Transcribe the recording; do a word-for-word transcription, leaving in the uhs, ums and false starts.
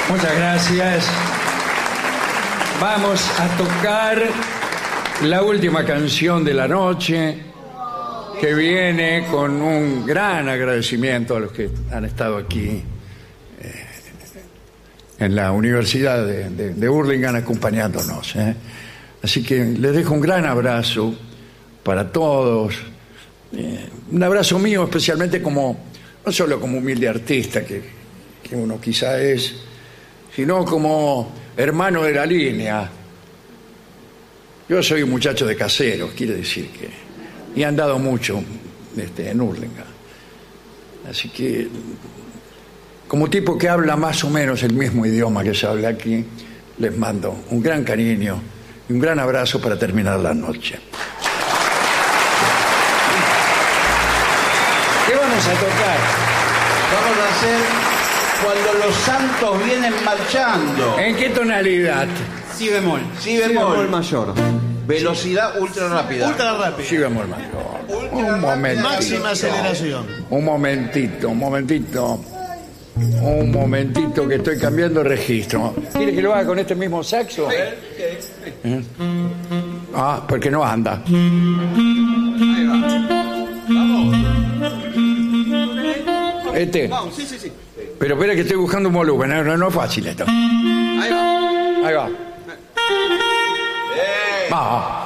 Muchas gracias. Vamos a tocar la última canción de la noche, que viene con un gran agradecimiento a los que han estado aquí eh, en la Universidad de, de, de Hurlingham acompañándonos. ¿eh? Así que les dejo un gran abrazo para todos. Eh, un abrazo mío especialmente como, no solo como humilde artista que, que uno quizá es, sino como hermano de la línea. Yo soy un muchacho de Caseros, quiere decir que... y he andado mucho este, en Hurlingham. Así que, como tipo que habla más o menos el mismo idioma que se habla aquí, les mando un gran cariño y un gran abrazo para terminar la noche. ¿Qué vamos a tocar? Vamos a hacer Cuando los santos vienen marchando. ¿En qué tonalidad? Si bemol. Si bemol. Si bemol mayor. Velocidad ultra rápida. Ultra rápido. Sí, vamos, mayor. Un momentito. Máxima aceleración. Un momentito, un momentito. Un momentito que estoy cambiando de registro. ¿Quiere que lo haga con este mismo saxo? ¿Eh? Ah, porque no anda. Ahí va. Vamos. Este. Vamos, sí, sí, sí. Pero espera que estoy buscando un volumen. No, no es fácil esto. Ahí va. Ahí va. Va.